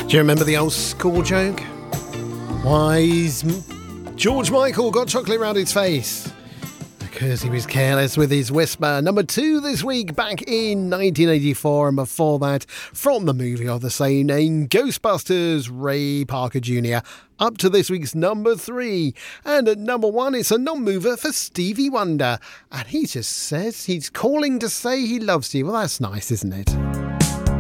Do you remember the old school joke? Why's George Michael got chocolate round his face? Because he was careless with his whisper. Number 2 this week, back in 1984, and before that, from the movie of the same name, Ghostbusters, Ray Parker Jr., up to this week's number 3. And at number 1, it's a non-mover for Stevie Wonder. And he just says he's calling to say he loves you. Well, that's nice, isn't it?